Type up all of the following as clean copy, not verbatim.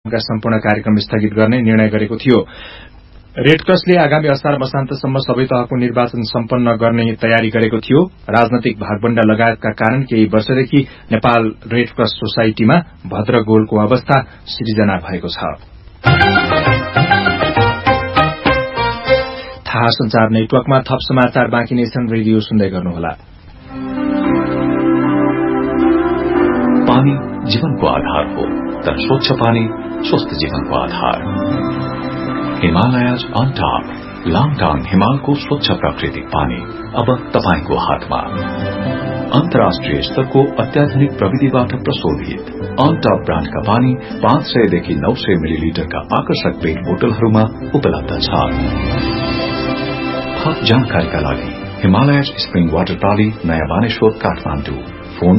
का सम्पूर्ण कार्यक्रम स्थगित गर्ने निर्णय गरेको थियो। रेड क्रसले आगामी असार मसान्तसम्म सबै तहको निर्वाचन सम्पन्न गर्ने तयारी गरेको थियो। राजनैतिक भागबण्डा लगायतका कारण केही वर्षदेखि नेपाल रेड क्रस सोसाइटीमा भद्रगोलको अवस्था सिर्जना भएको छ। थाहा संचार नेटवर्कमा थप समाचार बाँकी नै छन्। रेडियो सुन्दै गर्नुहोला। पानी जीवनको आधार हो, तर स्वच्छ पानी स्वस्थ जीवनको आधार। हिमालयज अन टॉप लाङटाङ हिमालको स्वच्छ प्राकृतिक पानी अब तपाईको हातमा। अन्तर्राष्ट्रिय स्तरको अत्याधुनिक प्रविधिबाट प्रशोधित अन टॉप ब्रान्डका पानी 500 देखि 900 मिलिलिटरका आकर्षक पेट बोतलहरूमा उपलब्ध छ। थप जानकारीका लागि हिमालयज स्प्रिङ वाटर प्राली, नयाँ बानेश्वर, काठमाडौँ। फोन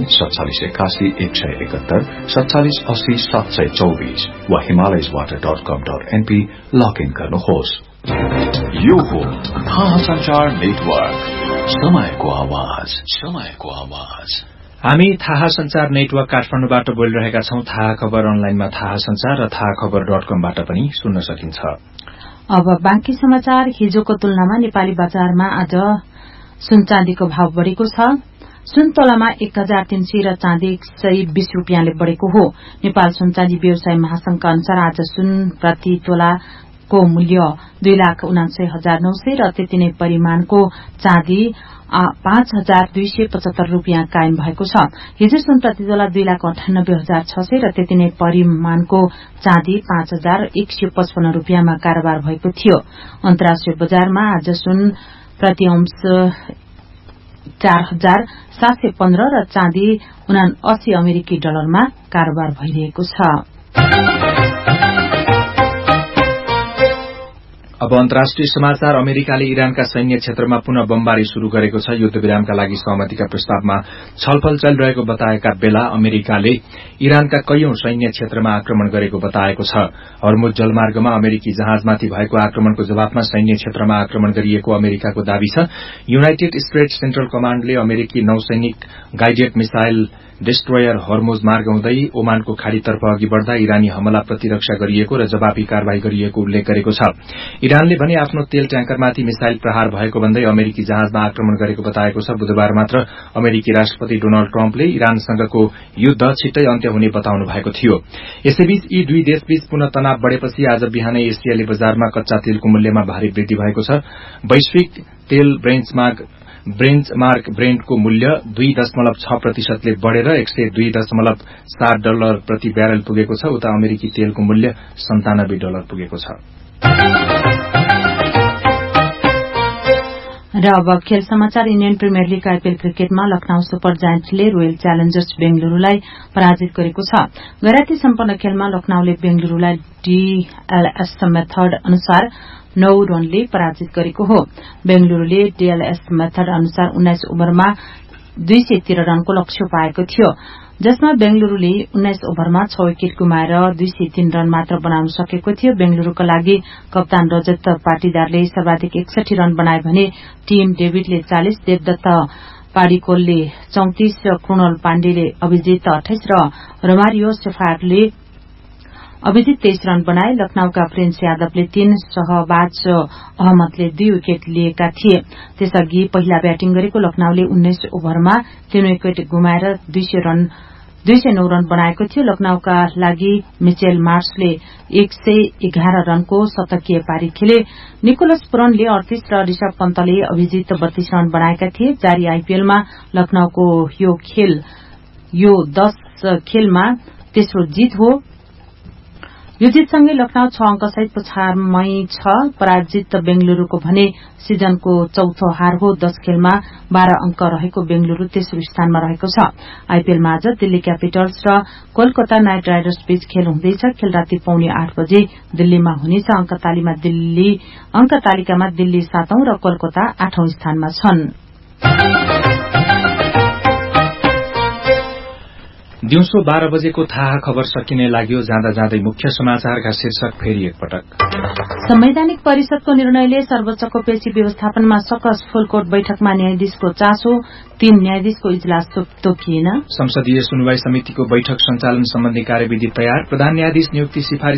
4781 171 80 724 वा himalayaswater.com.np लगइन गर्नुहोस्। यो हो थाहा संचार नेटवर्क, समयको आवाज, समयको आवाज। हामी थाहा संचार नेटवर्क काठमाडौँबाट बोलिरहेका छौं। थाहा खबर अनलाइनमा थाहा संचार र थाहाखबर.com बाट पनि सुन्न सकिन्छ। अब बाँकी समाचार। हिजोको तुलनामा नेपाली बजारमा आज सुन चाँदीको भाव बढ़ेको छ। सुन तोलामा 1300 र चाँदी 120 रूपियाँले बढ़ेको हो। नेपाल सुन चाँदी व्यवसाय महासंघका अनुसार आज सुन प्रति तोलाको मूल्य 2,79,900 र त्यति नै परिमाणको चाँदी 5,275 रूपियाँ कायम भएको छ। हिजो सुन प्रति तोला 2,98,600 र त्यति नै परिमाणको चाँदी 5,155 रूपियाँमा कारोबार भएको थियो। अन्तर्राष्ट्रिय बजारमा आज सुन प्रति अंश 4,715 र चाँदी 79 अमेरिकी डलरमा कारोबार भइरहेको छ। अब अन्तर्राष्ट्रिय समाचार। अमेरिकाले इरानका सैन्य क्षेत्रमा पुनः बमबारी शुरू गरेको छ। युद्धविरामका लागि सहमतिका प्रस्तावमा छलफल चलिरहेको बताएका बेला अमेरिकाले इरानका कैयौं सैन्य क्षेत्रमा आक्रमण गरेको बताएको छ। हर्मुज जलमार्गमा अमेरिकी जहाजमाथि भएको आक्रमणको जवाफमा सैन्य क्षेत्रमा आक्रमण गरिएको अमेरिकाको दावी छ। युनाइटेड स्टेट्स सेन्ट्रल कमाण्डले अमेरिकी नौसैनिक गाइडेड मिसाइल डेस्ट्रोयर हर्मुज मार्ग हुँदै ओमानको खाड़ीतर्फ अघि बढ़दा इरानी हमला प्रतिरक्षा गरिएको र जवाफी कार्यवाही गरिएको उल्लेख गरेको छ। इरानले भने आफ्नो तेल ट्याङ्करमाथि मिसाइल प्रहार भएको भन्दै अमेरिकी जहाजमा आक्रमण गरेको बताएको छ। बुधबार मात्र अमेरिकी राष्ट्रपति डोनाल्ड ट्रम्पले इरानसँगको युद्ध छिट्टै अन्त्य हुने बताउनु भएको थियो। यसैबीच यी दुई देशबीच पुनः तनाव बढ़ेपछि आज बिहानै एसियाली बजारमा कच्चा तेलको मूल्यमा भारी वृद्धि भएको छ। वैश्विक तेल बेन्चमार्क ब्रेन्टको मूल्य 2.6% बढ़ेर $102.7 प्रति ब्यारेल पुगेको छ। उता अमेरिकी तेलको मूल्य $97 पुगेको छ। र अब खेल समाचार। इन्डियन प्रिमियर लीग आईपीएल क्रिकेटमा लखनऊ सुपर जायन्ट्सले रोयल च्यालेन्जर्स बेंगलुरूलाई पराजित गरेको छ। गैराती सम्पन्न खेलमा लखनऊले बेंगलुरूलाई डीएलएस मेथड अनुसार 9 रनले पराजित गरेको हो। बेंगलुरूले डीएलएस मेथड अनुसार 19 ओभरमा 213 रनको लक्ष्य पाएको थियो, जसमा बेंगलुरूले 19 ओभरमा 6 विकेट गुमाएर 203 रन मात्र बनाउन सकेको थियो। बेंगलुरूका लागि कप्तान रजत पाटीदारले सर्वाधिक 61 रन बनाए भने टीम डेभिडले 40, देवदत्त पाडिकोलले 34 र कृणल पाण्डेले अभिजित 28 र रोमारियो सेफारले अभिजित 23 रन बनाए। लखनऊका प्रिन्स यादवले 3, शहबाज अहमदले 2 विकेट लिएका थिए। त्यसअघि पहिला ब्याटिङ गरेको लखनऊले 19 ओभरमा 3 विकेट गुमाएर 209 रन बनाएको थियो। लखनऊका लागि मिचेल मार्सले 111 रनको शतकीय पारी खेले। निकोलस पुरनले 38 र ऋषभ पन्तले अभिजित 32 रन बनाएका थिए। जारी आईपीएलमा लखनऊको यो 10 खेलमा तेस्रो जीत हो। यो जीतसँगै लखनऊ 6 अंकसहित पछाडमै छ। पराजित बेंगलुरूको भने सिजनको चौथो हार हो। 10 खेलमा 12 अंक रहेको बेंगलुरू तेस्रो स्थानमा रहेको छ। आईपीएलमा आज दिल्ली क्यापिटल्स र कोलकाता नाइट राइडर्स बीच खेल हुँदैछ। खेल राति 8:30 बजे दिल्लीमा हुनेछ। अंकतालिकामा दिल्ली 7औं र कोलकाता 8औं स्थानमा छन्। दिउँसो 12 बजेको थाहा खबर सकिने लाग्यो। जाँदा जाँदै मुख्य समाचारका शीर्षक फेरि एकपटक। संवैधानिक परिषदको निर्णयले सर्वोच्चको पेशी व्यवस्थापनमा सकस फुलकोट बैठकमा न्यायाधीशको चासो, 3 न्यायाधीशको इजलास तोकिएन। संसदीय सुनवाई समितिको बैठक सञ्चालन सम्बन्धी कार्यविधि तयार। प्रधान न्यायाधीश नियुक्ति सिफारिश